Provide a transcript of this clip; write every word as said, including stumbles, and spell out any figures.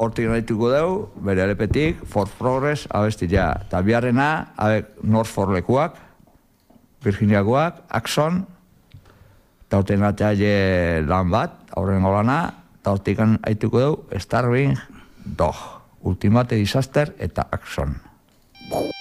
hortik nahituko dugu, bere lepetik, For Progress abestia. Eta biharrena, North for lekuak, Virginiakoak, Axon, eta hortik natea lan bat, aurren golana, eta hortik nahituko dugu, Starving Dog, Ultimate Disaster eta Axon.